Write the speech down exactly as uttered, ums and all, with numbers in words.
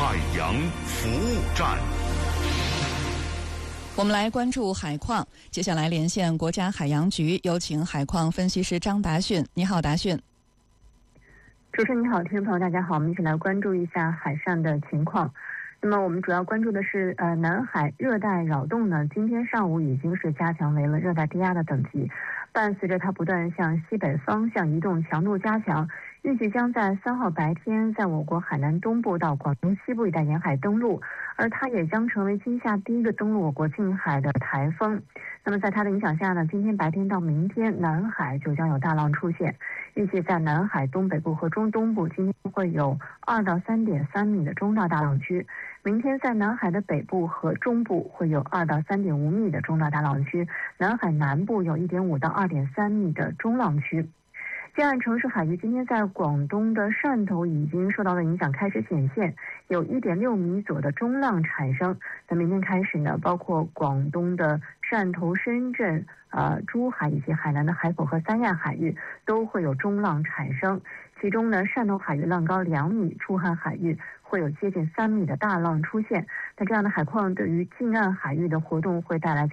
海洋服务站。 我们来关注海况，接下来连线国家海洋局，有请海况分析师张达训。你好，达训。 主持人你好，听众朋友大家好，我们一起来关注一下海上的情况。那么我们主要关注的是呃南海热带扰动呢，今天上午已经是加强为了热带低压的等级，伴随着它不断向西北方向移动，强度加强，预计将在三号白天在我国海南东部到广东西部一带沿海登陆，而它也将成为今夏第一个登陆我国近海的台风。那么在它的影响下呢，今天白天到明天南海就将有大浪出现，预计在南海东北部和中东部今天会有二到三点三米的中到大浪区，明天在南海的北部和中部会有二到三点五米的中到大浪区，南海南部有一点五到二点三米的中浪区。近岸城市海域今天在广东的汕头已经受到了影响，开始显现，有一点六米左右的中浪产生。那明天开始呢，包括广东的汕头、深圳、呃珠海以及海南的海口和三亚海域都会有中浪产生。其中呢，汕头海域浪高两米，珠海海域会有接近三米的大浪出现。那这样的海况对于近岸海域的活动会带来